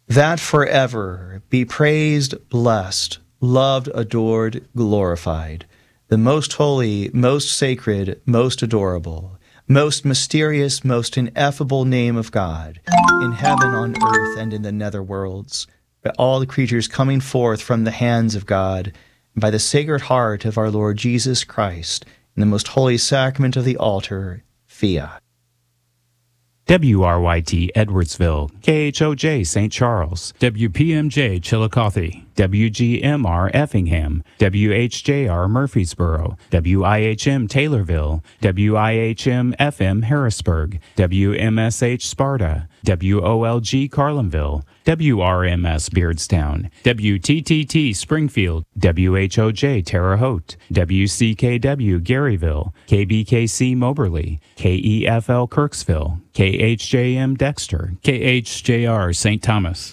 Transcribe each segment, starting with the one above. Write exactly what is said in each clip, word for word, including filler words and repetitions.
that forever be praised, blessed, loved, adored, glorified, the most holy, most sacred, most adorable, most mysterious, most ineffable name of God, in heaven, on earth, and in the nether worlds, by all the creatures coming forth from the hands of God, and by the Sacred Heart of our Lord Jesus Christ, in the most holy sacrament of the altar, fiat. W R Y T Edwardsville, K H O J Saint Charles, W P M J Chillicothe, W G M R Effingham, W H J R Murfreesboro, W I H M Taylorville, W I H M F M Harrisburg, W M S H Sparta, W O L G Carlinville, W R M S Beardstown, W T T T Springfield, W H O J Terre Haute, W C K W Garyville, K B K C Moberly, K E F L Kirksville, K H J M Dexter, K H J R Saint Thomas.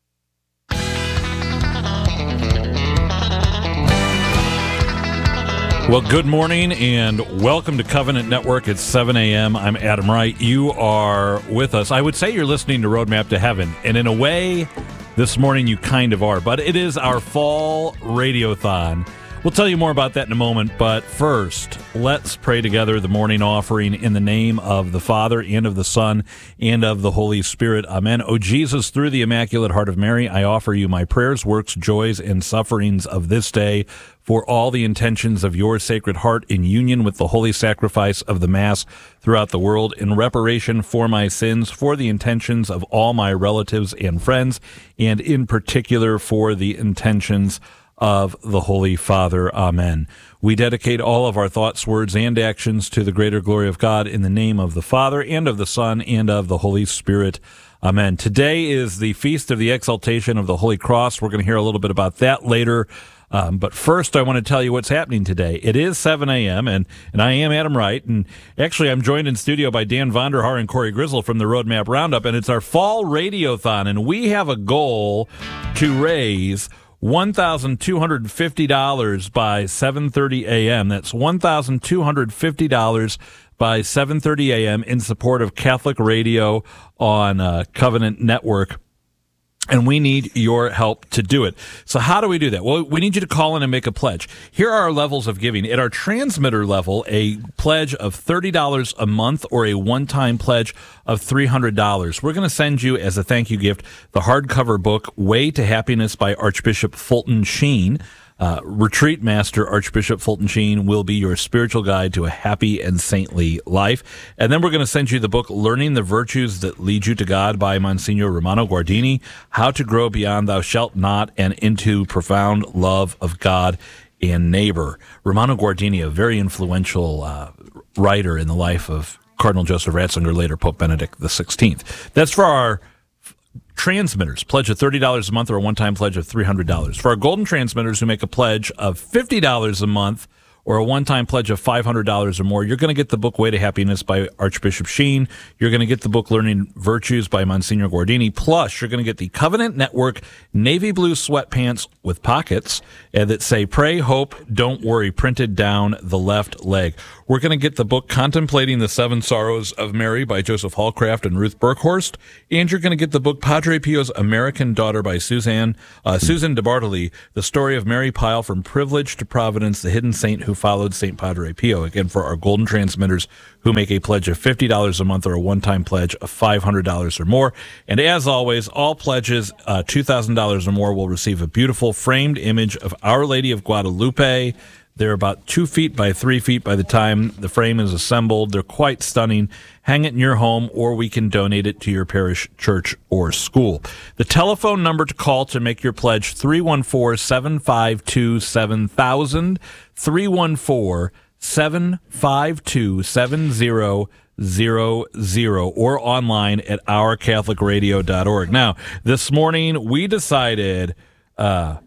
Well, good morning and welcome to Covenant Network. It's seven a.m. I'm Adam Wright. You are with us. I would say you're listening to Roadmap to Heaven, and in a way, this morning you kind of are, but it is our fall radiothon. We'll tell you more about that in a moment, but first, let's pray together the morning offering in the name of the Father, and of the Son, and of the Holy Spirit. Amen. O Jesus, through the Immaculate Heart of Mary, I offer you my prayers, works, joys, and sufferings of this day for all the intentions of your Sacred Heart in union with the holy sacrifice of the Mass throughout the world, in reparation for my sins, for the intentions of all my relatives and friends, and in particular for the intentions of the Holy Father. Amen. We dedicate all of our thoughts, words, and actions to the greater glory of God in the name of the Father, and of the Son, and of the Holy Spirit. Amen. Today is the Feast of the Exaltation of the Holy Cross. We're going to hear a little bit about that later. Um, but first, I want to tell you what's happening today. It is seven a.m., and, and I am Adam Wright. And actually, I'm joined in studio by Dan Vonderhaar and Corey Grizzle from the Roadmap Roundup. And it's our fall radiothon. And we have a goal to raise one thousand two hundred fifty dollars by seven thirty a.m. That's one thousand two hundred fifty dollars by seven thirty a.m. in support of Catholic radio on uh, Covenant Network. And we need your help to do it. So how do we do that? Well, we need you to call in and make a pledge. Here are our levels of giving. At our transmitter level, a pledge of thirty dollars a month or a one-time pledge of three hundred dollars. We're going to send you, as a thank you gift, the hardcover book, Way to Happiness by Archbishop Fulton Sheen. Uh, Retreat Master Archbishop Fulton Sheen will be your spiritual guide to a happy and saintly life. And then we're going to send you the book, Learning the Virtues That Lead You to God by Monsignor Romano Guardini, How to Grow Beyond Thou Shalt Not and Into Profound Love of God and Neighbor. Romano Guardini, a very influential uh, writer in the life of Cardinal Joseph Ratzinger, later Pope Benedict the sixteenth. That's for our transmitters. Pledge of thirty dollars a month or a one-time pledge of three hundred dollars. For our golden transmitters who make a pledge of fifty dollars a month or a one-time pledge of five hundred dollars or more, you're going to get the book Way to Happiness by Archbishop Sheen. You're going to get the book Learning Virtues by Monsignor Guardini. Plus, you're going to get the Covenant Network navy blue sweatpants with pockets and that say, Pray, Hope, Don't Worry, printed down the left leg. We're going to get the book Contemplating the Seven Sorrows of Mary by Joseph Hallcraft and Ruth Burkhorst. And you're going to get the book Padre Pio's American Daughter by Suzanne, uh, Susan DeBartoli, the story of Mary Pyle from privilege to providence, the hidden saint who followed Saint Padre Pio. Again, for our golden transmitters who make a pledge of fifty dollars a month or a one-time pledge of five hundred dollars or more. And as always, all pledges uh, two thousand dollars or more will receive a beautiful framed image of Our Lady of Guadalupe. They're about two feet by three feet by the time the frame is assembled. They're quite stunning. Hang it in your home, or we can donate it to your parish, church, or school. The telephone number to call to make your pledge, three one four, seven five two, seven thousand, three one four, seven five two, seven zero zero zero, or online at our catholic radio dot org. Now, this morning we decided... Uh,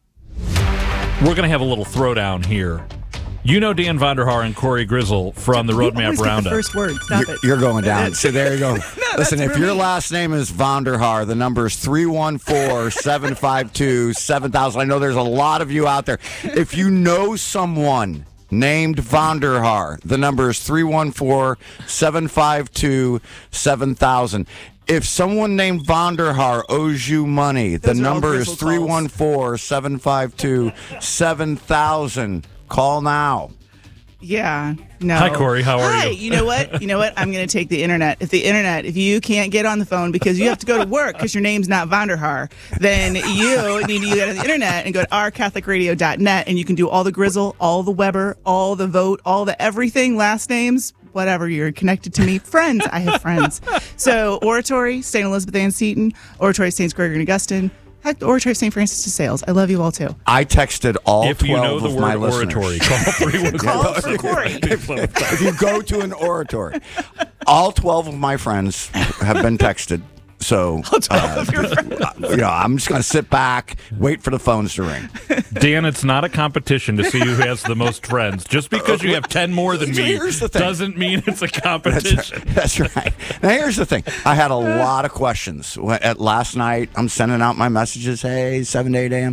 We're going to have a little throwdown here. You know Dan Vonderhaar and Corey Grizzle from the Roadmap Roundup. The first word. Stop you're, it. You're going down. So there you go. no, Listen, if really... your last name is Vonderhaar, the number is three one four, seven five two, seven thousand. I know there's a lot of you out there. If you know someone named Vonderhaar, the number is three one four, seven five two, seven thousand. If someone named Vonderhaar owes you money, the Those are all number is Grizzle calls. three one four, seven five two, seven thousand. Call now. Yeah. No. Hi, Corey. How are Hi. you? You know what? You know what? I'm going to take the internet. If the internet, if you can't get on the phone because you have to go to work because your name's not Vonderhaar, then you need to get on the internet and go to our catholic radio dot net and you can do all the Grizzle, all the Weber, all the Vote, all the everything, last names, whatever. You're connected to me. Friends. I have friends. So Oratory, Saint Elizabeth Ann Seton, Oratory Saints Gregory and Augustine. Heck, the Oratory of Saint Francis de Sales. I love you all too. I texted all If you know twelve the of my word listeners. oratory, call three one Call four. for Corey. If you go to an oratory, all twelve of my friends have been texted. So, uh, you know, I'm just going to sit back, wait for the phones to ring. Dan, it's not a competition to see who has the most friends. Just because you have ten more than me Here's the thing. doesn't mean it's a That's, competition. that's right. Now, here's the thing. I had a lot of questions. At last night, I'm sending out my messages, hey, seven to eight a.m.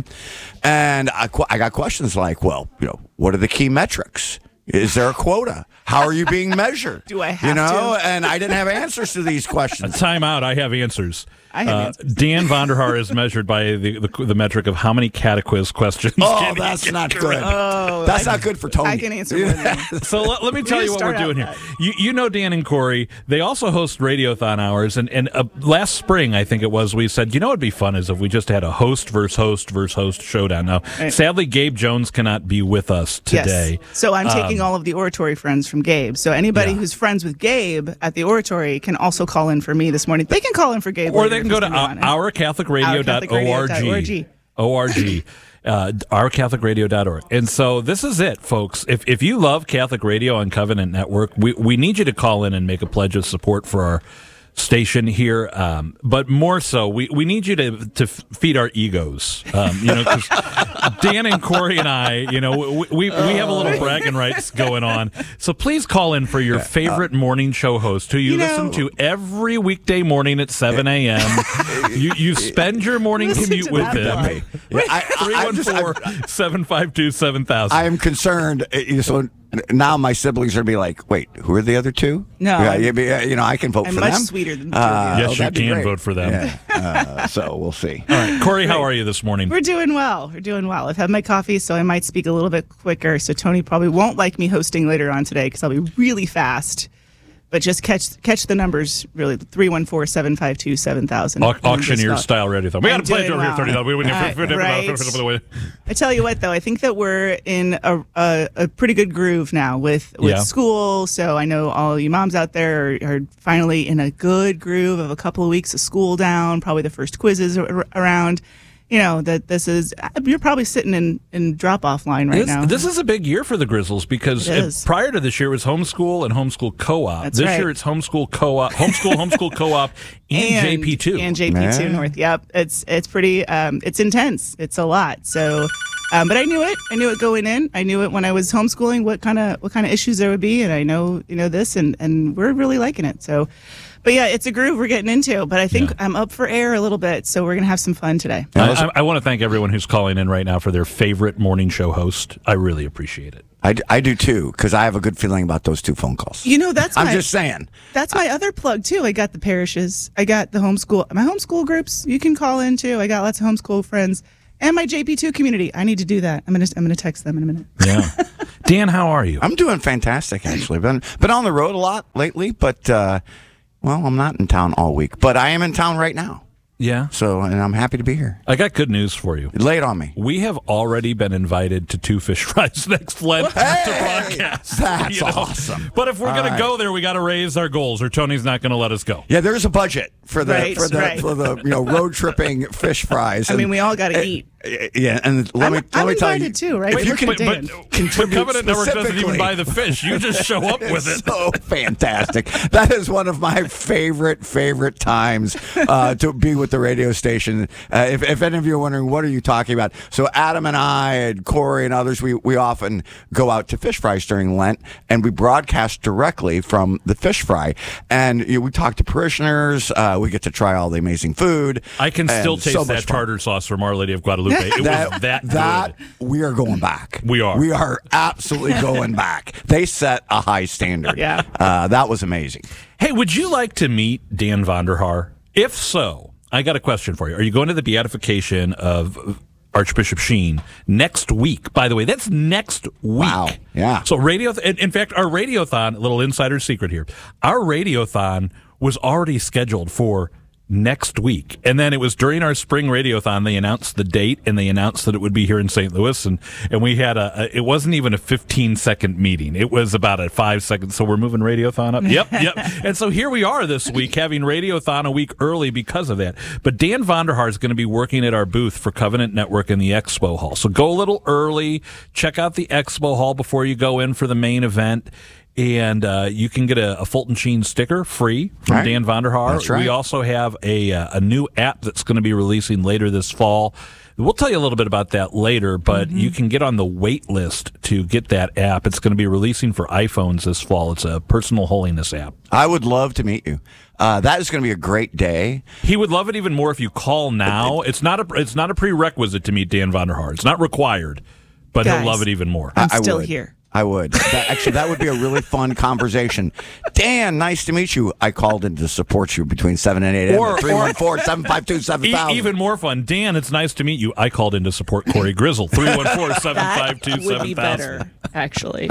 And I, qu- I got questions like, well, you know, what are the key metrics? Is there a quota? How are you being measured? Do I have You know, to? and I didn't have answers to these questions. Time out. I have answers. I have Uh, answers. Dan Vonderhaar is measured by the, the the metric of how many catequiz questions. Oh, can he that's get not correct. good. Oh, that's I- not good for Tony. I can answer more than that. So let, let me tell need you to what we're start doing out here. that. You you know Dan and Corey. They also host Radiothon hours, and and uh, last spring I think it was we said you know what'd be fun is if we just had a host versus host versus host showdown. Now Right. sadly Gabe Jones cannot be with us today. Yes. So I'm taking all of the Oratory friends from Gabe. So anybody Yeah. who's friends with Gabe at the Oratory can also call in for me this morning. They can call in for Gabe. Or later they if can go it's to gonna our, be on it. our catholic radio dot org. O R G. Uh, our catholic radio dot org. And so this is it, folks. If if you love Catholic Radio on Covenant Network, we, we need you to call in and make a pledge of support for our station here. Um, but more so, we, we need you to to feed our egos. Um, you know, because Dan and Corey and I, you know, we, we, we have a little bragging rights going on. So please call in for your favorite morning show host who you, You know- listen to every weekday morning at seven a.m. you, you spend your morning Listen commute to with that them. plug. Yeah, I, I, three I'm one just- four, seven five two, seven thousand. I am concerned. uh, So now my siblings are going to be like, wait, who are the other two? No, Yeah, I'm- you, be- uh, you know, I can vote I'm for much them. sweeter than the two of you. Uh, Yes, oh, you that'd be can great. vote for them. Yeah. Uh, so we'll see. All right, Corey, how are you this morning? We're doing well. We're doing well. I've had my coffee, so I might speak a little bit quicker. So Tony probably won't like me hosting later on today because I'll be really fast. But just catch catch the numbers really. three one four, seven five two, seven thousand. Au- auctioneer style radiothon. We got I'm to pledge doing over here well. thirty dollars. We wouldn't Uh, right. I tell you what, though, I think that we're in a, a, a pretty good groove now with, with Yeah. school. So I know all you moms out there are, are finally in a good groove of a couple of weeks of school down, probably the first quizzes are around. You know, that this is, you're probably sitting in, in drop-off line right This, now. this is a big year for the Grizzles because It it- is. prior to this year it was homeschool and homeschool co-op. That's this right. year it's homeschool co-op, homeschool, homeschool co-op, and, J P two. And J P two Yeah. North. Yep. It's it's pretty um it's intense. It's a lot. So um, but I knew it. I knew it going in. I knew it when I was homeschooling what kind of what kind of issues there would be, and I know, you know, this and and we're really liking it. So but yeah, it's a groove we're getting into, but I think Yeah. I'm up for air a little bit, so we're going to have some fun today. I, I, I want to thank everyone who's calling in right now for their favorite morning show host. I really appreciate it. I, d- I do too, because I have a good feeling about those two phone calls. You know, that's I'm my, just saying. That's my other plug too. I got the parishes. I got the homeschool. My homeschool groups. You can call in too. I got lots of homeschool friends, and my J P two community. I need to do that. I'm gonna I'm gonna text them in a minute. Yeah. Dan, how are you? I'm doing fantastic, actually. Been been on the road a lot lately, but uh, well, I'm not in town all week, but I am in town right now. Yeah. So, and I'm happy to be here. I got good news for you. Lay it on me. We have already been invited to Two Fish Fries next Lent to broadcast. That's you know? awesome. But if we're All going right. to go there, we got to raise our goals, or Tony's not going to let us go. Yeah, there's a budget for the Right, for the right. for the you know road tripping fish fries. I mean, And- we all got to uh, eat. Yeah, and let I'm- me let I'm me tell you, invited too, right? If Wait, you look can at Dan. But contribute Covenant Network doesn't even specifically- buy the fish. You just show up with It's it. so fantastic. That is one of my favorite, favorite times uh, to be with the radio station. Uh, if, if any of you are wondering, what are you talking about? So Adam and I and Corey and others, we, we often go out to fish fries during Lent, and we broadcast directly from the fish fry. And you know, we talk to parishioners. Uh, we get to try all the amazing food. I can and still taste so much that fun. tartar sauce from Our Lady of Guadalupe. It was that that good. we are going back. We are. We are absolutely going back. They set a high standard. Yeah. Uh, that was amazing. Hey, would you like to meet Dan Vonderhaar? If so, I got a question for you. Are you going to the beatification of Archbishop Sheen next week? By the way, that's next week. Wow. Yeah. So radio, in, in fact, our radiothon, a little insider secret here, our radiothon was already scheduled for next week. And then it was during our spring radiothon, they announced the date and they announced that it would be here in Saint Louis. And, and we had a, a, it wasn't even a fifteen second meeting. It was about a five second. So we're moving radiothon up. Yep. Yep. And so here we are this week having radiothon a week early because of that. But Dan Vonderhaar is going to be working at our booth for Covenant Network in the Expo Hall. So go a little early, check out the Expo Hall before you go in for the main event. And uh, you can get a, a Fulton Sheen sticker free from right. Dan Vonderhaar. That's right. We also have a uh, a new app that's going to be releasing later this fall. We'll tell you a little bit about that later, but mm-hmm. you can get on the wait list to get that app. It's going to be releasing for iPhones this fall. It's a personal holiness app. I would love to meet you. Uh, that is going to be a great day. He would love it even more if you call now. It's not a it's not a prerequisite to meet Dan Vonderhaar. It's not required, but Guys, he'll love it even more. I'm I, I still would. here. I would. That, actually, that would be a really fun conversation. Dan, nice to meet you. I called in to support you between seven and eight. Or- three one four, seven five two, seven E- thousand. even more fun. Dan, it's nice to meet you. I called in to support Corey Grizzle. three one four, seven five two, That would be seven thousand. better, actually.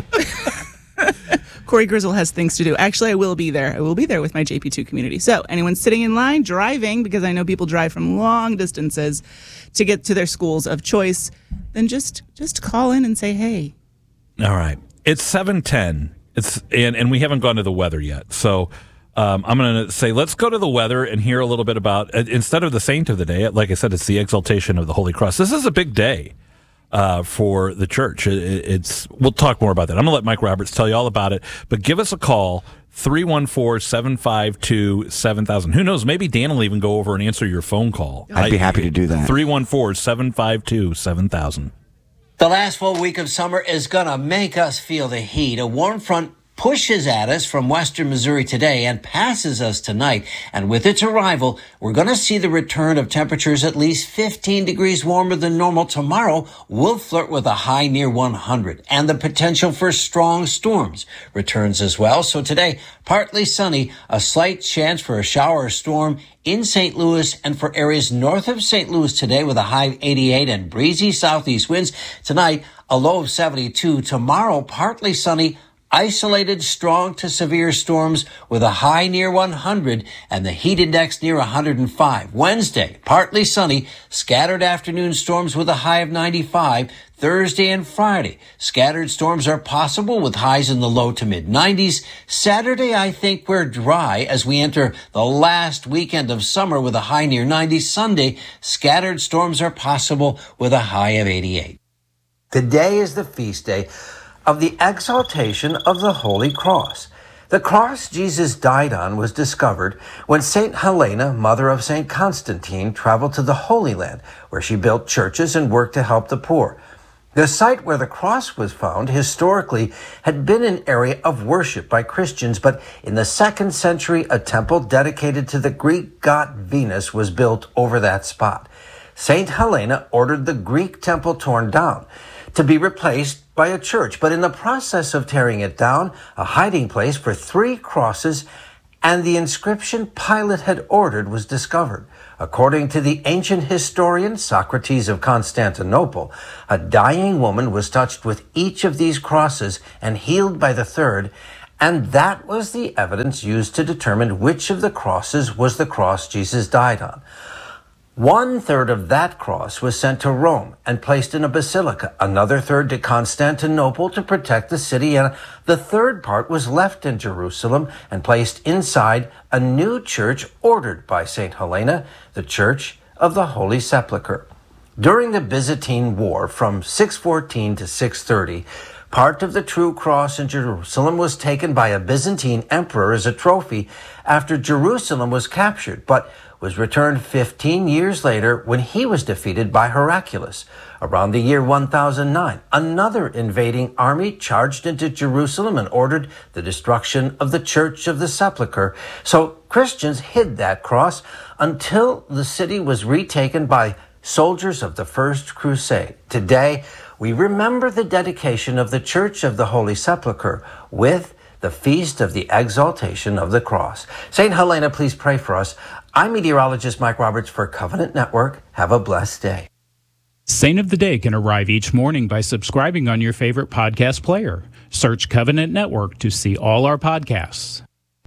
Corey Grizzle has things to do. Actually, I will be there. I will be there with my J P two community. So anyone sitting in line, driving, because I know people drive from long distances to get to their schools of choice, then just just call in and say, hey. All right. It's seven ten. It's and, and we haven't gone to the weather yet. So um, I'm going to say let's go to the weather and hear a little bit about, uh, instead of the saint of the day, like I said, it's the exaltation of the Holy Cross. This is a big day uh, for the church. It, it's We'll talk more about that. I'm going to let Mike Roberts tell you all about it. But give us a call, three one four, seven five two, seven thousand. Who knows? Maybe Dan will even go over and answer your phone call. I'd be happy to do that. three one four, seven five two, seven thousand. The last full week of summer is going to make us feel the heat. A warm front pushes at us from western Missouri today and passes us tonight. And with its arrival, we're going to see the return of temperatures at least fifteen degrees warmer than normal. Tomorrow, we'll flirt with a high near one hundred. And the potential for strong storms returns as well. So today, partly sunny, a slight chance for a shower or storm in Saint Louis and for areas north of Saint Louis today with a high of eighty-eight and breezy southeast winds. Tonight, a low of seventy-two. Tomorrow, partly sunny, isolated strong to severe storms with a high near one hundred and the heat index near one hundred five. Wednesday, partly sunny, scattered afternoon storms with a high of ninety-five. Thursday and Friday, scattered storms are possible with highs in the low to mid nineties. Saturday, I think we're dry as we enter the last weekend of summer with a high near ninety. Sunday, scattered storms are possible with a high of eighty-eight. Today is the feast day of the exaltation of the Holy Cross. The cross Jesus died on was discovered when Saint Helena, mother of Saint Constantine, traveled to the Holy Land, where she built churches and worked to help the poor. The site where the cross was found historically had been an area of worship by Christians, but in the second century, a temple dedicated to the Greek god Venus was built over that spot. Saint Helena ordered the Greek temple torn down to be replaced by a church, but in the process of tearing it down, a hiding place for three crosses and the inscription Pilate had ordered was discovered. According to the ancient historian Socrates of Constantinople, a dying woman was touched with each of these crosses and healed by the third, and that was the evidence used to determine which of the crosses was the cross Jesus died on. One third of that cross was sent to Rome and placed in a basilica, another third to Constantinople to protect the city, and the third part was left in Jerusalem and placed inside a new church ordered by Saint Helena, the Church of the Holy Sepulchre. During the Byzantine War from six fourteen to six thirty, part of the true cross in Jerusalem was taken by a Byzantine emperor as a trophy after Jerusalem was captured, but was returned fifteen years later when he was defeated by Heraclius. Around the year one thousand nine, another invading army charged into Jerusalem and ordered the destruction of the Church of the Sepulchre. So Christians hid that cross until the city was retaken by soldiers of the First Crusade. Today, we remember the dedication of the Church of the Holy Sepulchre with the feast of the exaltation of the cross. Saint Helena, please pray for us. I'm meteorologist Mike Roberts for Covenant Network. Have a blessed day. Saint of the Day can arrive each morning by subscribing on your favorite podcast player. Search Covenant Network to see all our podcasts.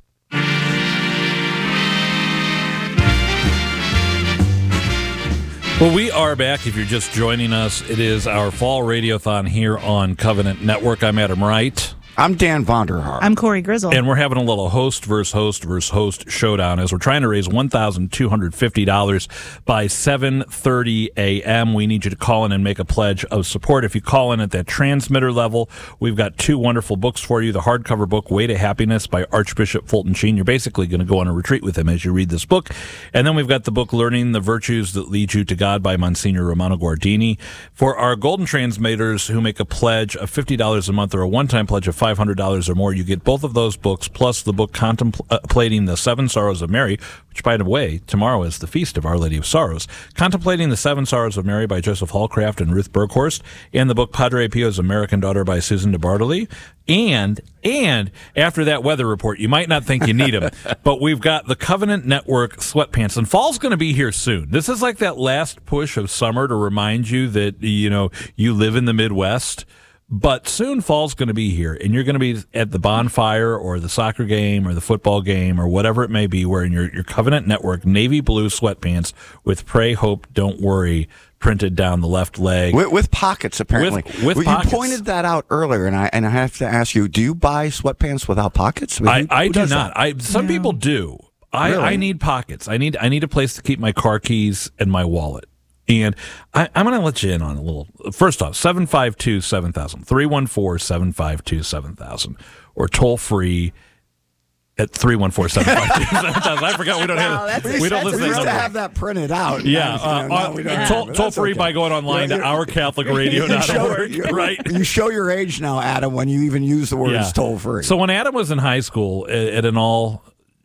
Well, we are back. If you're just joining us, it is our fall radiothon here on Covenant Network. I'm Adam Wright. I'm Dan Vonderhaar. I'm Corey Grizzle. And we're having a little host versus host versus host showdown as we're trying to raise one thousand two hundred fifty dollars by seven thirty a.m. We need you to call in and make a pledge of support. If you call in at that transmitter level, we've got two wonderful books for you. The hardcover book, Way to Happiness by Archbishop Fulton Sheen. You're basically going to go on a retreat with him as you read this book. And then we've got the book, Learning the Virtues That Lead You to God by Monsignor Romano Guardini. For our golden transmitters who make a pledge of fifty dollars a month or a one-time pledge of five hundred dollars or more, you get both of those books plus the book Contemplating the Seven Sorrows of Mary, which, by the way, tomorrow is the Feast of Our Lady of Sorrows. Contemplating the Seven Sorrows of Mary by Joseph Hallcraft and Ruth Berghorst, and the book Padre Pio's American Daughter by Susan DeBartoli. And, and after that weather report, you might not think you need them, but we've got the Covenant Network sweatpants, and fall's going to be here soon. This is like that last push of summer to remind you that, you know, you live in the Midwest. But soon fall's going to be here, and you're going to be at the bonfire or the soccer game or the football game or whatever it may be, wearing your, your Covenant Network navy blue sweatpants with Pray, Hope, Don't Worry printed down the left leg. With, with pockets, apparently. With, with well, pockets. You pointed that out earlier, and I and I have to ask you, do you buy sweatpants without pockets? I, who, I who do does not. that? I Some No. people do. I, Really? I need pockets. I need I need a place to keep my car keys and my wallet. And I, I'm going to let you in on a little. First off, seven five two, seven thousand, three one four, seven five two, seven thousand, or toll free at three one four, seven five two, seven thousand. I forgot we don't Wow, have that's- we don't that's listen We to used that to number. have that printed out. Yeah, Now, you uh, know, now uh, we don't have toll, it. toll That's free okay. by going online You're- to our catholic radio dot org, you, right? you show your age now, Adam, when you even use the words Yeah. toll free. So when Adam was in high school at, at an all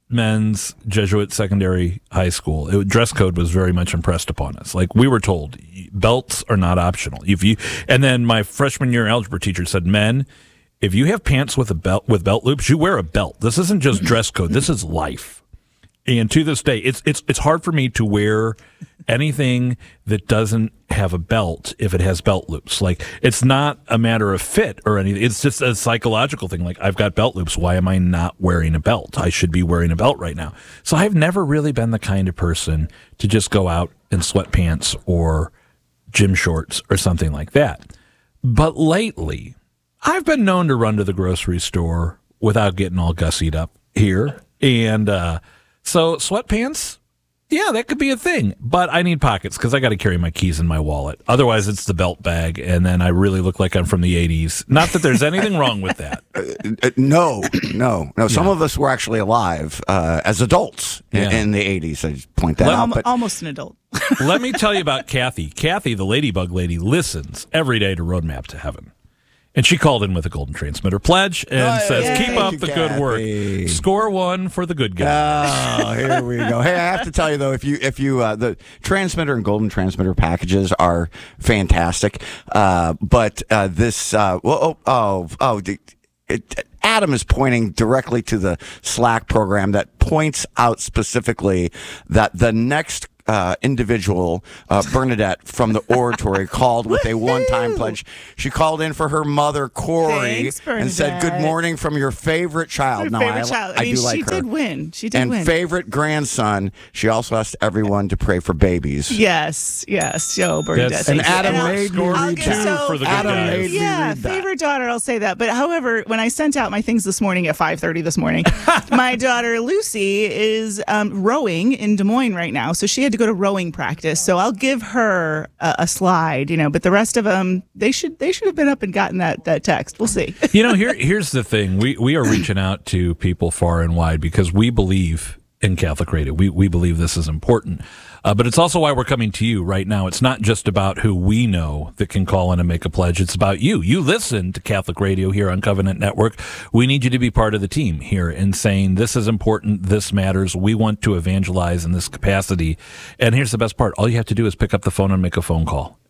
men's Jesuit secondary high school, it, dress code was very much impressed upon us. Like, we were told belts are not optional. If you and then my freshman year algebra teacher said, men, if you have pants with a belt with belt loops, you wear a belt. This isn't just dress code. This is life. And to this day, it's it's it's hard for me to wear anything that doesn't have a belt if it has belt loops. Like, it's not a matter of fit or anything. It's just a psychological thing. Like, I've got belt loops. Why am I not wearing a belt? I should be wearing a belt right now. So I've never really been the kind of person to just go out in sweatpants or gym shorts or something like that. But lately, I've been known to run to the grocery store without getting all gussied up here. And, uh, So sweatpants, yeah, that could be a thing. But I need pockets because I got to carry my keys in my wallet. Otherwise, it's the belt bag, and then I really look like I'm from the eighties. Not that there's anything wrong with that. Uh, no, no, no. Some Yeah. of us were actually alive uh, as adults in, Yeah. in the eighties. I just point that Well, out. Almo- But almost an adult. Let me tell you about Kathy. Kathy, the ladybug lady, listens every day to Roadmap to Heaven. And she called in with a golden transmitter pledge and Oh, says, yay. keep up Thank the you, good work. Kathy. Score one for the good guy. Oh, here we go. Hey, I have to tell you though, if you if you uh, the transmitter and golden transmitter packages are fantastic, uh, but uh, this uh, well, oh oh oh. The, it, Adam is pointing directly to the Slack program that points out specifically that the next uh, individual, uh, Bernadette from the oratory, called with a one-time pledge. She called in for her mother, Corey, Thanks, and said, "Good Bernadette. morning from your favorite child." Her No, favorite I, child. I, I mean, do she like her. did win. She did and win. favorite grandson. She also asked everyone to pray for babies. Yes, yes. Yo, Bernadette. That's- thank And you. Adam I'll- made me Score I'll read get- two so- for the good Adam guys. made me Yeah, read that. favorite daughter, I'll say that. But however, when I sent out my things this morning at five thirty this morning, my daughter Lucy is um, rowing in Des Moines right now. So she had to go to rowing practice. So I'll give her a, a slide, you know, but the rest of them, they should they should have been up and gotten that, that text. We'll see. You know, here here's the thing. We we are reaching out to people far and wide because we believe in Catholic radio. We we believe this is important. Uh, but it's also why we're coming to you right now. It's not just about who we know that can call in and make a pledge. It's about you. You listen to Catholic radio here on Covenant Network. We need you to be part of the team here in saying this is important, this matters. We want to evangelize in this capacity. And here's the best part. All you have to do is pick up the phone and make a phone call.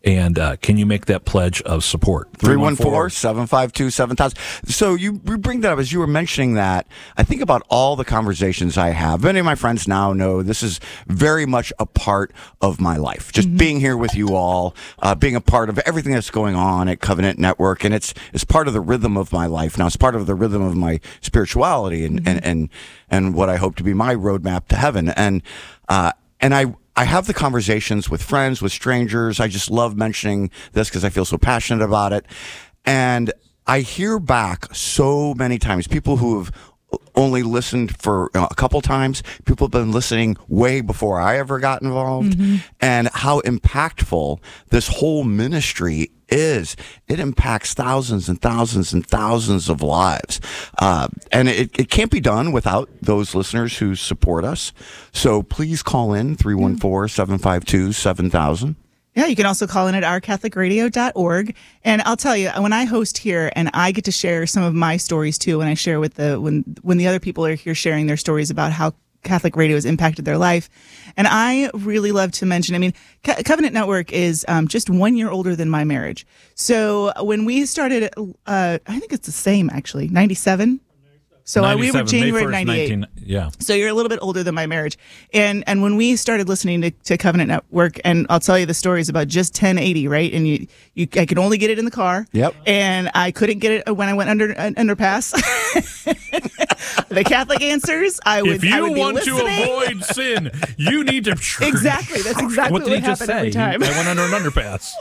And uh, can you make that pledge of support? three one four, seven five two, seven thousand. So you, you bring that up as you were mentioning that. I think about all the conversations I have. Many of my friends now know this is very much a part of my life. Just mm-hmm. being here with you all, uh, being a part of everything that's going on at Covenant Network. And it's it's part of the rhythm of my life. Now, it's part of the rhythm of my spirituality and, mm-hmm. and, and, and what I hope to be my roadmap to heaven. And, uh, and I, I have the conversations with friends, with strangers. I just love mentioning this because I feel so passionate about it. And I hear back so many times people who have only listened for you know, a couple times. People have been listening way before I ever got involved, mm-hmm. and how impactful this whole ministry is. It impacts thousands and thousands and thousands of lives. Uh, and it, it can't be done without those listeners who support us. So please call in three one four, seven five two, seven thousand. Yeah, you can also call in at our catholic radio dot org. And I'll tell you, when I host here and I get to share some of my stories too, when I share with the, when, when the other people are here sharing their stories about how Catholic radio has impacted their life. And I really love to mention, I mean, Co- Covenant Network is um, just one year older than my marriage. So when we started, uh, I think it's the same actually, ninety-seven. So uh, we were January ninety-eight. Yeah. So you're a little bit older than my marriage. And and when we started listening to, to Covenant Network, and I'll tell you the stories about just ten eighty, right? And you, you I could only get it in the car. Yep. And I couldn't get it when I went under uh, underpass. The Catholic Answers, I would If you I would want be to avoid sin, you need to... Exactly. That's exactly what, what did he just happened say? every time. I went under an underpass.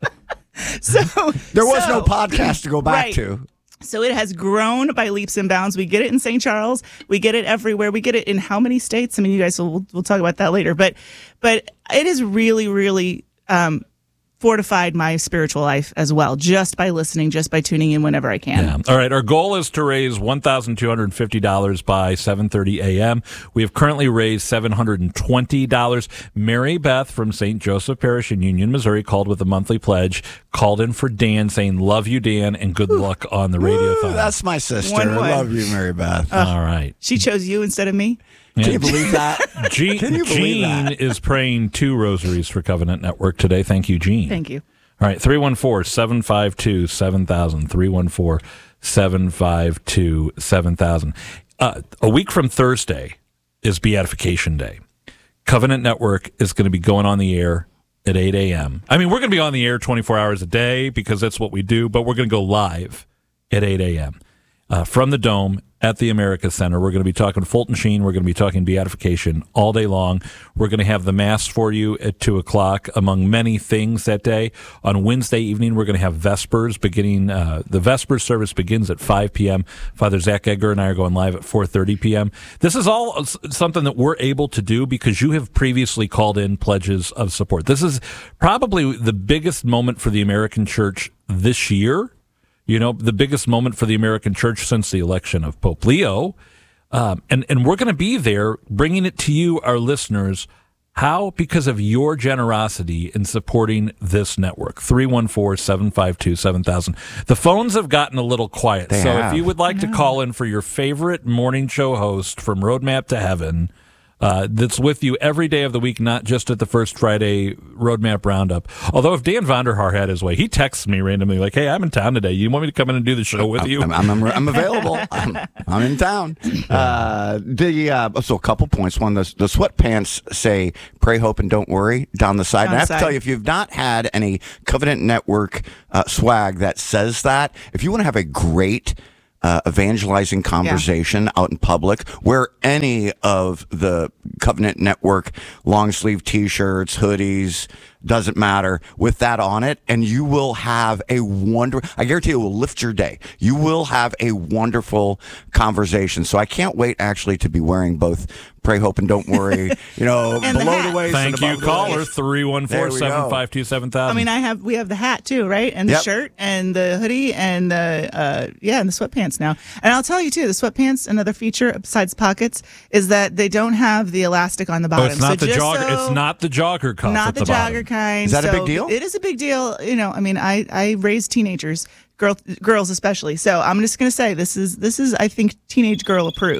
So There was so, no podcast to go back right. to. So it has grown by leaps and bounds. We get it in Saint Charles. We get it everywhere. We get it in how many states? I mean, you guys will we'll, we'll talk about that later. But but it has really, really um, fortified my spiritual life as well, just by listening, just by tuning in whenever I can. Yeah. All right. Our goal is to raise one thousand two hundred fifty dollars by seven thirty a.m. We have currently raised seven hundred twenty dollars. Mary Beth from Saint Joseph Parish in Union, Missouri, called with a monthly pledge, called in for Dan, saying, love you, Dan, and good luck on the radiothon. That's my sister. One I way. love you, Mary Beth. Uh, All right. She chose you instead of me. Can you believe that? Jean, Can you believe Jean that? is praying two rosaries for Covenant Network today. Thank you, Jean. Thank you. All right, three one four, seven five two, seven thousand, three one four, seven five two, seven thousand. Uh, a week from Thursday is Beatification Day. Covenant Network is going to be going on the air at eight a.m. I mean, we're going to be on the air twenty-four hours a day because that's what we do, but we're going to go live at eight a.m. Uh, from the Dome at the America Center. We're going to be talking Fulton Sheen. We're going to be talking beatification all day long. We're going to have the Mass for you at two o'clock, among many things that day. On Wednesday evening, we're going to have Vespers beginning. Uh, the Vespers service begins at five p.m. Father Zach Edgar and I are going live at four thirty p.m. This is all something that we're able to do because you have previously called in pledges of support. This is probably the biggest moment for the American Church this year. You know, the biggest moment for the American Church since the election of Pope Leo. Um, and, and we're going to be there bringing it to you, our listeners. How? Because of your generosity in supporting this network. three one four, seven five two, seven thousand. The phones have gotten a little quiet. They so have. if you would like to call in for your favorite morning show host from Roadmap to Heaven, Uh, that's with you every day of the week, not just at the first Friday Roadmap Roundup. Although if Dan Vonderhaar had his way, he texts me randomly like, hey, I'm in town today. You want me to come in and do the show with you? I'm, I'm, I'm, I'm available. I'm, I'm in town. Uh, the uh, so a couple points. One, the, the sweatpants say "Pray, hope, and don't worry" down the side. Down And I have the to side. tell you, if you've not had any Covenant Network uh, swag that says that, if you want to have a great Uh, evangelizing conversation out in public, wear any of the Covenant Network long sleeve T-shirts, hoodies, doesn't matter, with that on it, and you will have a wonder. I guarantee it will lift your day. You will have a wonderful conversation. So I can't wait actually to be wearing both "Pray, hope, and don't worry." You know, And the below hat. the waist. Thank and you, above the caller, waist. three one four, seven five two, seven thousand. I mean, I have we have the hat too, right? And the Yep. shirt and the hoodie and the uh, yeah, and the sweatpants now. And I'll tell you too, the sweatpants. Another feature besides pockets is that they don't have the elastic on the Oh, bottom. it's not so the just jogger. so- it's not the jogger cuff. not at the, the jogger bottom. kind. Is that a So big deal? It is a big deal. You know, I mean, I I raised teenagers, girl, girls especially. So I'm just gonna say this is this is I think teenage girl approved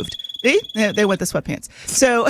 See? They, they went the sweatpants. So,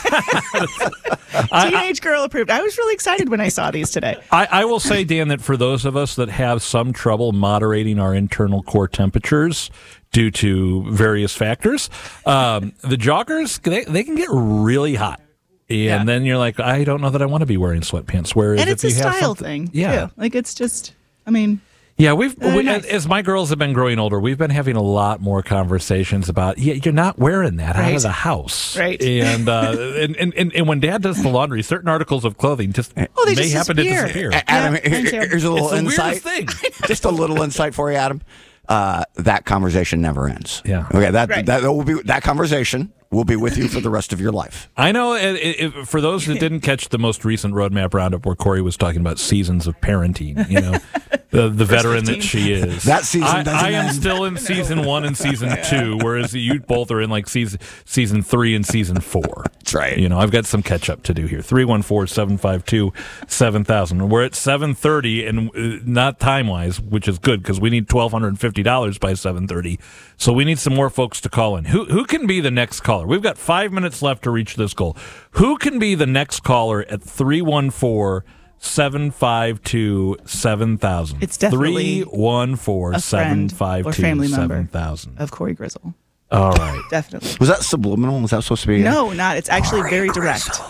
teenage girl approved. I was really excited when I saw these today. I, I will say, Dan, that for those of us that have some trouble moderating our internal core temperatures due to various factors, um, the joggers, they, they can get really hot. And Yeah. then you're like, I don't know that I want to be wearing sweatpants. Whereas And if it's a you have style something- thing, Yeah. too. Like, it's just, I mean... Yeah, we've They're we, nice. as my girls have been growing older, we've been having a lot more conversations about yeah, you're not wearing that out Right. of the house, Right. And, uh, and, and and and when Dad does the laundry, certain articles of clothing just Oh, they may just happen disappear. to disappear. A- Adam, Yeah, here- thank you. here's a little It's the insight. weirdest thing. Just a little insight for you, Adam. Uh, that conversation never ends. Yeah. Okay. That Right. that will be that conversation will be with you for the rest of your life. I know. It, it, it- for those that didn't catch the most recent Roadmap Roundup, where Corey was talking about seasons of parenting, you know, the, the veteran that she is. That season I, doesn't I am end. still in season one and season two, whereas you both are in like season season three and season four. That's right. You know, I've got some catch up to do here. three one four, seven five two, seven thousand. We're at seven thirty, and uh, not time wise, which is good because we need one thousand two hundred fifty dollars by seven thirty. So we need some more folks to call in. Who who can be the next caller? We've got five minutes left to reach this goal. Who can be the next caller at three one four, seven five two, seven thousand? It's definitely three one four, seven five or two, family member. seven thousand. Of Corey Grizzle. All right. Definitely. Was that subliminal? Was that supposed to be? No, not. It's actually very direct.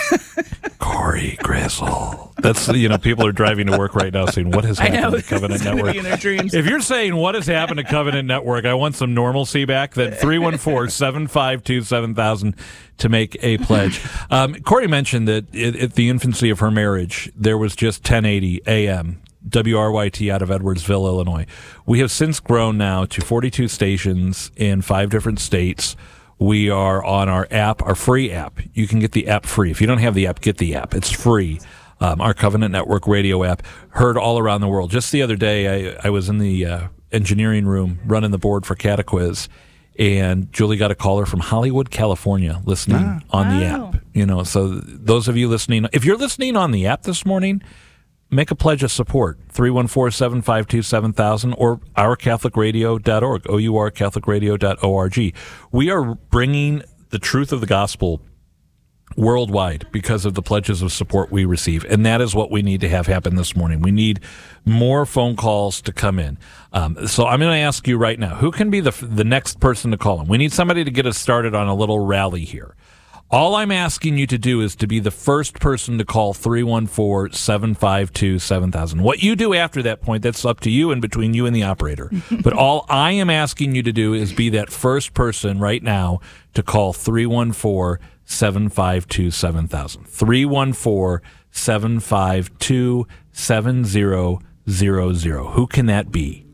Corey Grizzle. That's, you know, people are driving to work right now saying, what has I happened know. to Covenant It's gonna Network? be in their dreams. If you're saying what has happened to Covenant Network, I want some normalcy back, then three one four, seven five two, seven thousand to make a pledge. Um, Corey mentioned that at, at the infancy of her marriage, there was just ten eighty A M, W R Y T out of Edwardsville, Illinois. We have since grown now to forty-two stations in five different states. We are on our app, our free app. You can get the app free. If you don't have the app, get the app. It's free. Um, our Covenant Network radio app, heard all around the world. Just the other day, I, I was in the uh, engineering room running the board for Cataquiz, and Julie got a caller from Hollywood, California, listening on the Wow. app. You know, so those of you listening, if you're listening on the app this morning, make a pledge of support, three one four, seven five two, seven thousand or our catholic radio dot org, O U R catholic radio dot org. We are bringing the truth of the gospel worldwide because of the pledges of support we receive, and that is what we need to have happen this morning. We need more phone calls to come in. Um, so I'm going to ask you right now, who can be the the next person to call in? We need somebody to get us started on a little rally here. All I'm asking you to do is to be the first person to call three one four, seven five two, seven thousand. What you do after that point, that's up to you and between you and the operator. But all I am asking you to do is be that first person right now to call three one four, seven five two, seven thousand. three one four, seven five two, seven zero zero zero. Who can that be?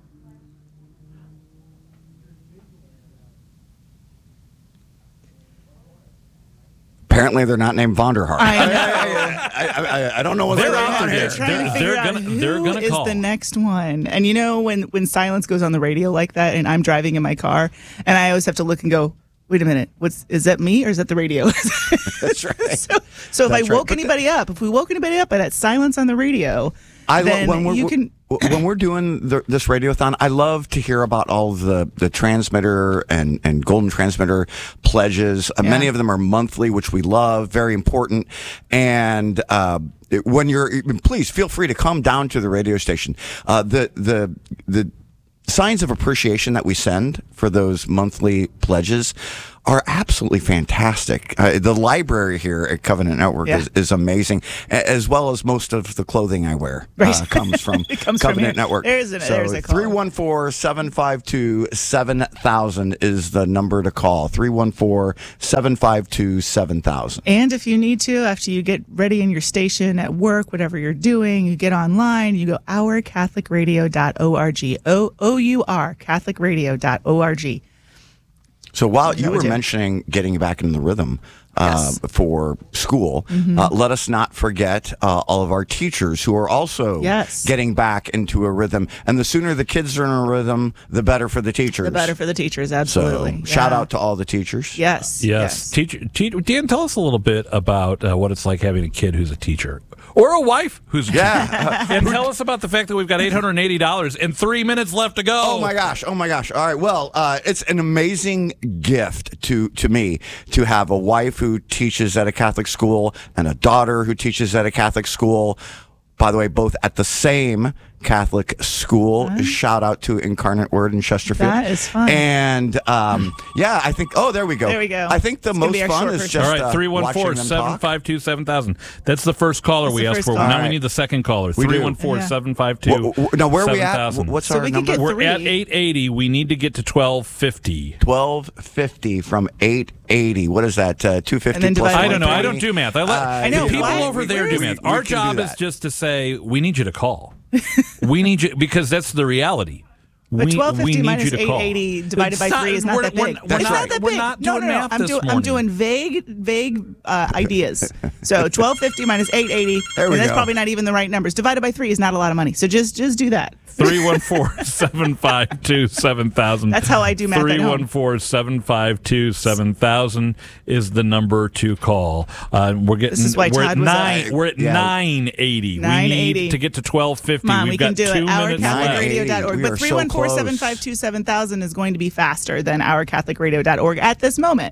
Apparently, they're not named Vonderhaar. I know. I, I, I, I don't know what's They're going out on there. here. Trying They're- to figure they're out gonna- who they're gonna is call. the next one. And you know when when silence goes on the radio like that, and I'm driving in my car, and I always have to look and go, wait a minute, what's is that me or is that the radio? That's right. so so if I That's right. woke But the- anybody up, if we woke anybody up by that silence on the radio, I lo- then when we're, you can. when we're doing the, this radiothon, I love to hear about all the, the transmitter and, and golden transmitter pledges. Uh, Yeah. Many of them are monthly, which we love, very important. And uh, it- when you're, please feel free to come down to the radio station. Uh, the the the signs of appreciation that we send for those monthly pledges are absolutely fantastic. Uh, the library here at Covenant Network Yeah. is, is amazing, a- as well as most of the clothing I wear uh, Right. comes from It comes from Covenant here. Network. There's an- so there's a call. three one four, seven five two, seven thousand is the number to call. three one four, seven five two, seven thousand. And if you need to, after you get ready in your station at work, whatever you're doing, you get online, you go our catholic radio dot org. O O U R, catholic radio dot org. So while Is that you what were you- mentioning getting back into the rhythm, uh, Yes. for school. Mm-hmm. Uh, let us not forget uh, all of our teachers who are also Yes. getting back into a rhythm. And the sooner the kids are in a rhythm, the better for the teachers. The better for the teachers, So absolutely. shout Yeah. out to all the teachers. Yes. Yes. Teacher, teacher, Dan, tell us a little bit about uh, what it's like having a kid who's a teacher or a wife who's a Yeah. teacher. And tell us about the fact that we've got eight hundred eighty dollars and three minutes left to go. Oh my gosh! Oh my gosh! All right. Well, uh, it's an amazing gift to to me to have a wife who teaches at a Catholic school and a daughter who teaches at a Catholic school. By the way, both at the same Catholic school. Shout out to Incarnate Word in Chesterfield. That is fun. And um, yeah, I think. Oh, there we go. There we go. I think the It's gonna most be our fun short is version. just All right, uh, three one four, watching them seven talk. five two, seven thousand. That's the first caller That's we the asked first for. caller. Now All we right. need the second caller. We do. three one four, seven five two, W- w- Now, where are we at? seven thousand. What's So our we can number? get We're three. at eight eighty. We need to get to twelve fifty. twelve fifty from eight eighty. What is that? Uh, two fifty And then plus divide I don't know. I one don't twenty? do math. I let Uh, I know, the people why? over there Where do is math. it? We Our can do job is that. just to say we need you to call. we need you because that's the reality. But we, twelve we fifty need minus you to eight call. eighty divided It's by three is not we're- that we're- big. We're It's not, not that we're big. not no, doing no, no. math I'm, this do- I'm morning. doing vague, vague uh, ideas. So twelve fifty minus eight eighty. There we and that's go. probably not even the right numbers. Divided by three is not a lot of money. So just just do that. three one four, seven five two, seven thousand. That's how I do math at home. three one four, seven five two, seven thousand is the number to call. Uh, we're getting This is why we're Todd at was nine at- we're at Yeah. nine eighty. We nine need eighty. to get to twelve fifty. Come on, We've we got can do two it. our minutes catholic left. radio dot org. We But are so three one four, seven five two, seven thousand is going to be faster than our catholic radio dot org at this moment.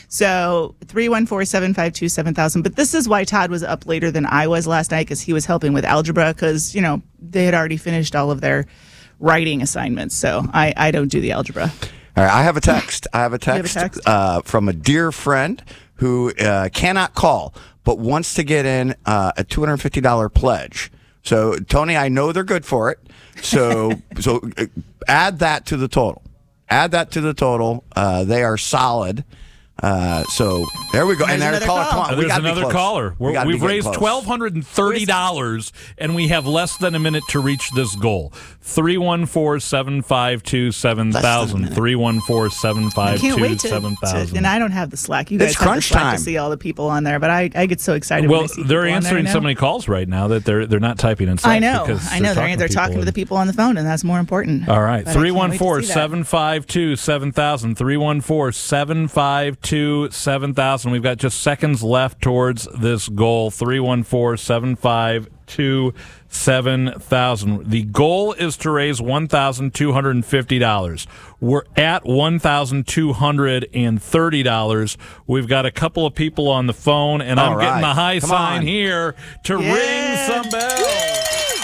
So three one four, seven five two, seven thousand. But this is why Todd was up later than I was last night because he was helping with algebra because, you know, they had already finished all of their writing assignments. So I, I don't do the algebra. All right, I have a text. I have a have a text, text? Uh, from a dear friend who uh, cannot call but wants to get in uh, a two hundred fifty dollars pledge. So, Tony, I know they're good for it. So, so uh, add that to the total. Add that to the total. Uh, they are solid. Uh, so there we go. and There's there's a another caller. call. Come on, Uh, we There's gotta be another close. caller. We We're, gotta be we've getting raised close. twelve hundred thirty dollars, and we have less than a minute to reach this goal. three one four, seven five two, seven Less than a thousand. minute. three one four, seven I five can't two, wait to, seven to. thousand. And I don't have the Slack. You guys It's have crunch the Slack time. to see all the people on there. But I, I get so excited when I Well, see they're people on there, answering I so know. many calls right now that they're they're not typing in. Slack I know. because I know. They're, they're talking to the people on the phone, and that's more important. All right, But I can't three wait one to four, see that. seven five two, seven thousand. three one four, seven five two, seven thousand. We've got just seconds left towards this goal. three one four, seven five two, seven thousand. The goal is to raise one thousand two hundred fifty dollars. We're at one thousand two hundred thirty dollars. We've got a couple of people on the phone, and I'm All getting right. the high Come sign on. here to Yeah. ring some bells.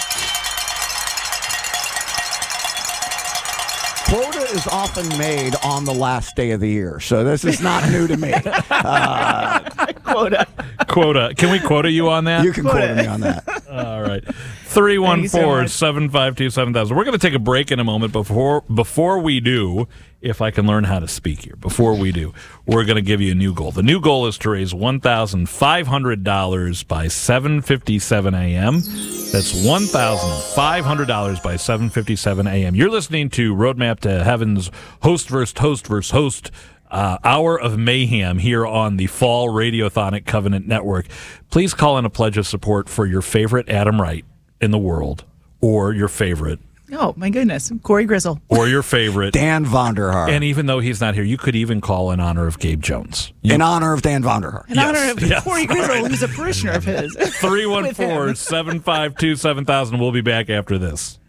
Quota is often made on the last day of the year, so this is not new to me. Quota. Quota. Can we quota you on that? You can quote me on that. All right. three one four, seven five two, seven thousand. We're going to take a break in a moment. Before before we do, if I can learn how to speak here, before we do, we're going to give you a new goal. The new goal is to raise one thousand five hundred dollars by seven fifty-seven a.m. That's one thousand five hundred dollars by seven fifty-seven a.m. You're listening to Roadmap to Heaven's Host versus Host versus Host Uh, hour of mayhem here on the Fall Radiothonic Covenant Network. Please call in a pledge of support for your favorite Adam Wright in the world, or your favorite, Oh, my goodness. Corey Grizzle. or your favorite. Dan Vonderhaar. And even though he's not here, you could even call in honor of Gabe Jones. You, in honor of Dan Vonderhaar. In Yes, honor of yes. Corey Grizzle, who's a parishioner of his. three one With four, him. seven five two, seven thousand. We'll be back after this.